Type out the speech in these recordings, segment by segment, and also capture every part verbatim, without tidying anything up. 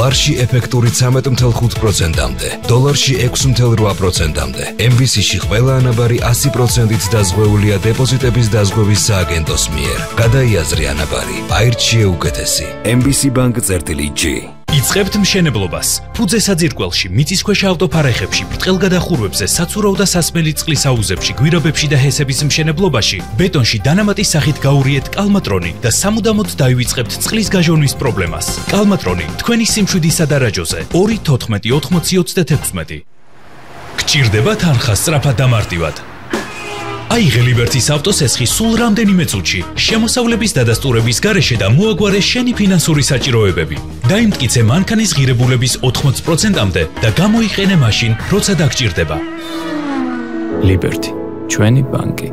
ლარში ეფექტური ცამეტ ათი პროცენტამდე, დოლარში ექვსი ათი პროცენტამდე. ემ ბი სი-ში ყველა ანაბარი ასი პროცენტით დაზღვეულია დეპოზიტების დაზღვევის სააგენტოს მიერ. გადაიაზრე ანაბარი, აირჩიე უკეთესი. ემ ბი სი ბანკ წერტილი ჯი. იწყებთ მშენებლობას. ფუძე საძირკველში, მიწისქვეშა ავტოფარეხებში, ბრტყელგადახურვებზე, საცურაო და სასმელი წყლის აუზებში, გვირაბებში და ჰესების მშენებლობაში, ბეტონში დანამატის სახით გაურიეთ კალმატრონი და სამუდამოდ დაივიწყებთ წყლის გაჟონვის პრობლემას. კალმატრონი თქვენი სიმშვიდისა და რაჯოზე ორი თოთხმეტი ოთხმოცი ოცდათექვსმეტი. გჭირდება თანხა სწრაფად და მარტივად. აიღე ლიბერტის ავტოსესხი სულ რამდენიმე წუთში, შემოსავლების დადასტურების გარეშე და მოაგვარე შენი ფინანსური საჭიროებები. დაიმტკიცე მანქანის ღირებულების ოთხმოცი პროცენტამდე და გამოიყენე მაშინ, როცა დაგჭირდება. ლიბერტი, ჩვენი ბანკი.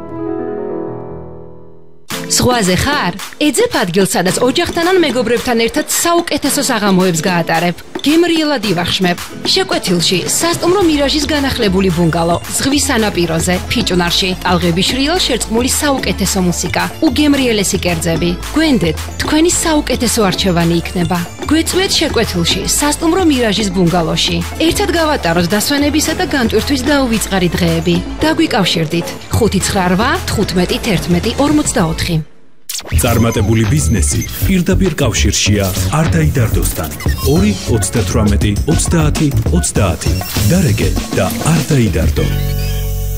ზღვაზე ხარ? ეძებ ადგილს, სადაც ოჯახთან ან მეგობრებთან ერთად საუკეთესო საღამოებს გაატარებ. გემრიელად ივახშმებ. შეკვეთილში სასტუმრო მირაჟის განახლებული ბუნგალო, ზღვის სანაპიროზე, ფიჭვნარში, ტალღების შრიალ შერწყმული საუკეთესო მუსიკა, უგემრიელესი კერძები. გვენდეთ, თქვენი საუკეთესო არჩევანი იქნება. გვეწვეთ შეკვეთილში, სასტუმრო მირაჟის ბუნგალოში. ერთად გავატაროთ დასვენებისა და განტვირთვის დაუვიწყარი დღეები. დაგვიკავშირდით ხუთი ცხრა რვა თხუთმეტი თერთმეტი ორმოცდაოთხი. წარმატებული ბიზნესი პირდაპირ კავშირშია არტაიდარდოსთან. ორი ოცდათვრამეტი ოცდაათი ოცდაათი. დარეგე და არტაიდარდო.